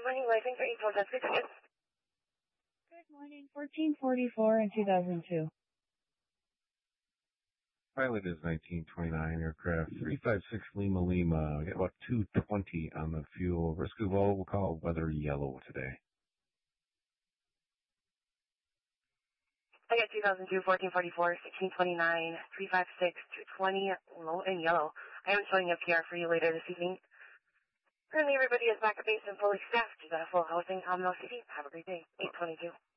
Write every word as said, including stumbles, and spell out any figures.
morning, Life Inc. eight four six six. Good morning, fourteen forty-four and two thousand two. Pilot is nineteen twenty-nine, aircraft three five six Lima Lima. We got about two twenty on the fuel. Risk of all, we'll call weather yellow today. I got two thousand two, fourteen forty-four, sixteen twenty-nine, three five six, two twenty, low and yellow. I am showing a P R for you later this evening. Currently everybody is back at base and fully staffed. You got a full housing, Alamo City. Have a great day. eight twenty-two.